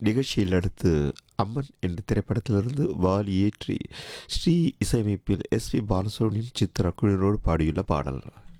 நிகழ்ச்சியில் அடுத்து அம்மன் என்ற திரைப்படத்திலிருந்து வாலி ஏற்றி ஸ்ரீ இசையமைப்பில் எஸ்பி பாலசுப்ரமணியம் சித்ரா குழுவினரோடு பாடியுள்ள பாடல்.